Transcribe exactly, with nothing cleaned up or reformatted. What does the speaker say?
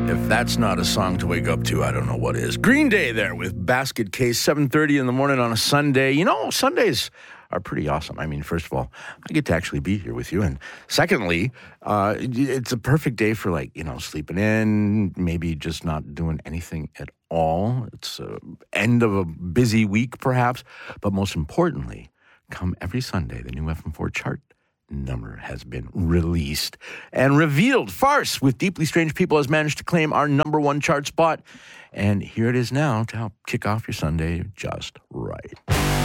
If that's not a song to wake up to, I don't know what is. Green Day there with Basket Case, seven thirty in the morning on a Sunday. You know, Sundays are pretty awesome. I mean, first of all, I get to actually be here with you. And secondly, uh, it's a perfect day for, like, you know, sleeping in, maybe just not doing anything at all. It's the end of a busy week, perhaps. But most importantly, come every Sunday, the new F M four chart number has been released and revealed. Farce with Deeply Strange People has managed to claim our number one chart spot. And here it is now to help kick off your Sunday just right.